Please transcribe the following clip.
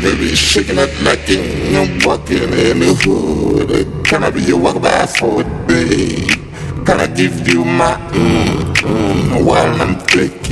baby, shaking that neck and walking in the hood. Can I be your walk by for a day? Can I give you my while I'm thinking?